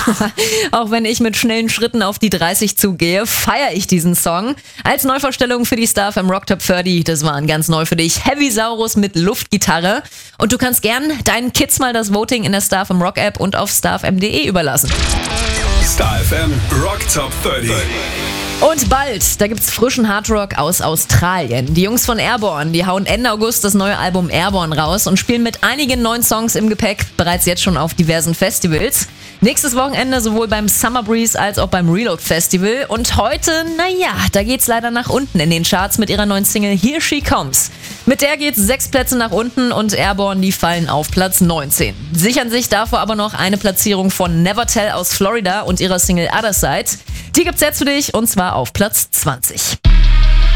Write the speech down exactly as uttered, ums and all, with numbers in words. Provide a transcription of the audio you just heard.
Auch wenn ich mit schnellen Schritten auf die dreißig zugehe, feiere ich diesen Song. Als Neuvorstellung für die Star F M Rock Top dreißig, das waren ganz neu für dich, Heavy Saurus mit Luftgitarre. Und du kannst gern deinen Kids mal das Voting in der Star F M Rock App und auf star f m punkt de überlassen. Star F M Rock Top dreißig. Und bald, da gibt's frischen Hardrock aus Australien. Die Jungs von Airborne, die hauen Ende August das neue Album Airborne raus und spielen mit einigen neuen Songs im Gepäck bereits jetzt schon auf diversen Festivals. Nächstes Wochenende sowohl beim Summer Breeze als auch beim Reload Festival. Und heute, naja, da geht's leider nach unten in den Charts mit ihrer neuen Single Here She Comes. Mit der geht's sechs Plätze nach unten und Airborne, die fallen auf Platz neunzehn. Sichern sich davor aber noch eine Platzierung von Nevertell aus Florida und ihrer Single Other Side. Die gibt's jetzt für dich und zwar auf Platz zwanzig.